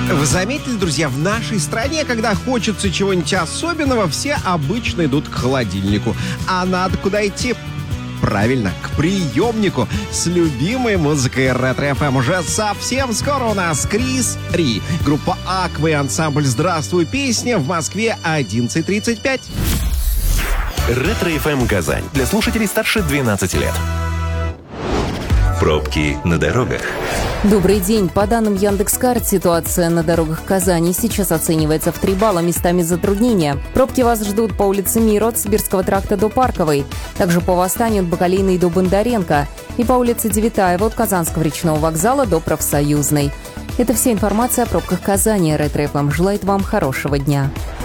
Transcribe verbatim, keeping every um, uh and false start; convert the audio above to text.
Вы заметили, друзья, в нашей стране, когда хочется чего-нибудь особенного, все обычно идут к холодильнику. А надо куда идти? Правильно, к приемнику с любимой музыкой Ретро-эф эм. Уже совсем скоро у нас Крис Ри, группа Аква и ансамбль «Здравствуй, песня» в Москве одиннадцать тридцать пять. Ретро-эф эм Казань. Для слушателей старше двенадцати лет. Пробки на дорогах. Добрый день. По данным Яндекс.Карт, ситуация на дорогах Казани сейчас оценивается в три балла, местами затруднения. Пробки вас ждут по улице Мира от Сибирского тракта до Парковой, также по Восстанию от Бакалейной до Бондаренко и по улице Девятаева от Казанского речного вокзала до Профсоюзной. Это вся информация о пробках Казани. Ретро-эф эм желает вам хорошего дня.